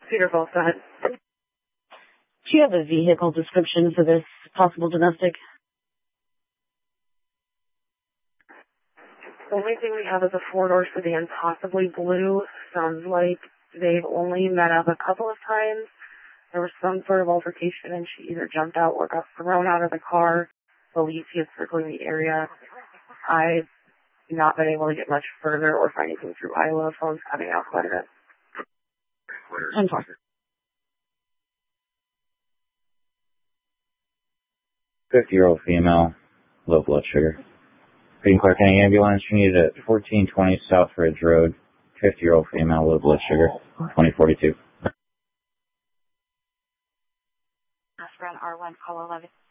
Cedar Falls, go ahead. Do you have a vehicle description for this possible domestic? The only thing we have is a four-door sedan, possibly blue. Sounds like they've only met up a couple of times. There was some sort of altercation, and she either jumped out or got thrown out of the car. Believes he is circling the area. I've not been able to get much further or find anything through Iowa. Phone's cutting out quite a bit. I'm sorry. 50-year-old female, low blood sugar. Green Clark County Ambulance, you need at 1420 South Ridge Road. 50-year-old female, low blood sugar, 2042. Aspirin R1, call 11.